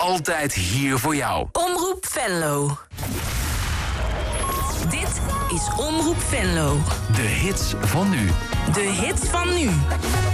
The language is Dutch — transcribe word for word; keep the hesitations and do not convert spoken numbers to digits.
altijd hier voor jou. Omroep Venlo. Dit is Omroep Venlo. De hits van nu. De hits van nu.